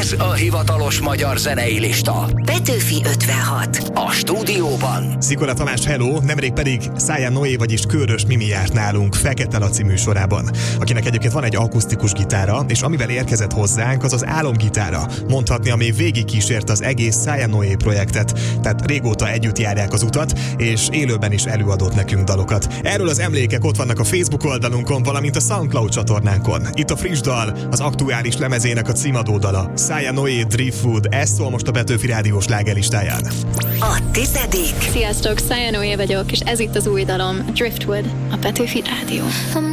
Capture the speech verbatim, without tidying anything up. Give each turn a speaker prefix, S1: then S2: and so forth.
S1: Ez a hivatalos magyar zenei lista.
S2: Petőfi ötvenhat.
S1: A stúdióban
S3: Szikora Tamás, hello, nemrég pedig Száján Noé, vagyis Körös Mimi járt nálunk Fekete Laci műsorában, akinek egyébként van egy akusztikus gitára, és amivel érkezett hozzánk, az az álomgitára. Mondhatni, ami végigkísért az egész Száján Noé projektet, tehát régóta együtt járják az utat, és élőben is előadott nekünk dalokat. Erről az emlékek ott vannak a Facebook oldalunkon, valamint a SoundCloud csatornánkon. Itt a friss dal, az aktuális lemezének a címadó dala. Száján Noé, Driftwood, ez szól most a Petőfi Rádió slágerlistáján.
S2: A tizedik.
S4: Sziasztok, Száján Noé vagyok, és ez itt az új dalom, Driftwood, a Petőfi Rádió.